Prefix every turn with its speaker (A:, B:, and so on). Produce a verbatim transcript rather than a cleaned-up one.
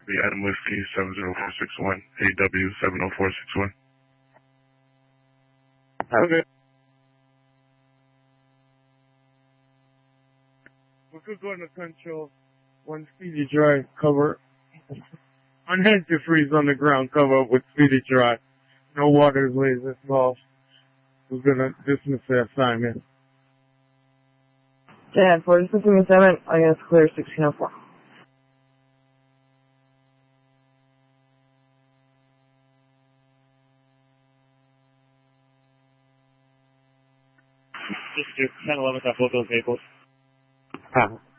A: The Adam Whiskey seven zero four six one, A W seven zero four six one.
B: Okay. We could go into control one Speedy Drive cover. Unhand your freeze on the ground cover with Speedy Drive. No waterways involved. We're gonna dismiss the assignment.
C: ten for dismissing the assignment, I guess clear sixteen oh four.
D: Just do ten eleven at both those vehicles.
B: Ah.